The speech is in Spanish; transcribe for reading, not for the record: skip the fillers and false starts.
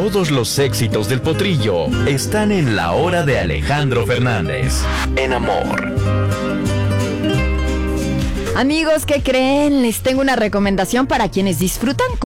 Todos los éxitos del potrillo están en La Hora de Alejandro Fernández, en Amor. Amigos, ¿qué creen? Les tengo una recomendación para quienes disfrutan